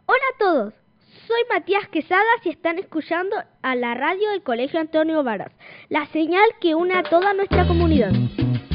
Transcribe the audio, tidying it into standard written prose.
Hola a todos, soy Matías Quesadas y están escuchando a la radio del Colegio Antonio Varas, la señal que une a toda nuestra comunidad.